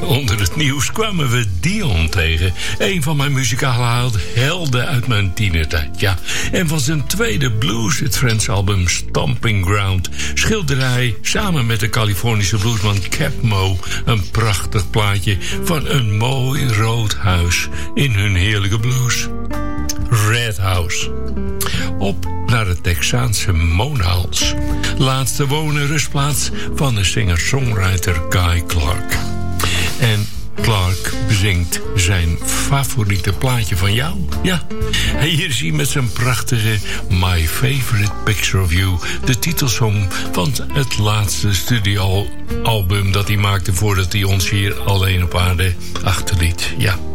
Onder het nieuws kwamen we Dion tegen. Een van mijn muzikale helden uit mijn tienertijd. Ja. En van zijn tweede Blues With Friends album Stomping Ground schilderde hij samen met de Californische bluesman Cap Mo een prachtig plaatje van een mooi rood huis in hun heerlijke blues. Red House. Op naar de Texaanse Monahals. Laatste wonen rustplaats van de singer-songwriter Guy Clark. En Clark bezingt zijn favoriete plaatje van jou. Ja, hier is hij met zijn prachtige My Favorite Picture of You, de titelsong van het laatste studioalbum dat hij maakte voordat hij ons hier alleen op aarde achterliet. Ja.